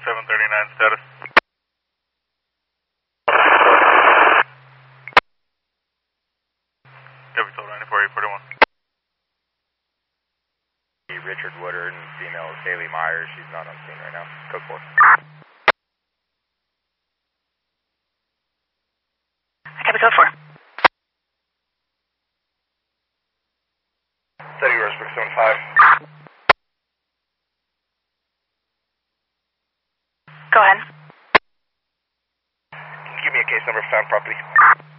2739 status. Capital 94841. Richard Woodard and female is Haley Myers. She's not on scene right now. Code 4. Copy code 4. Steady Rosebrook 75. Go ahead. Can you give me a case number for found property?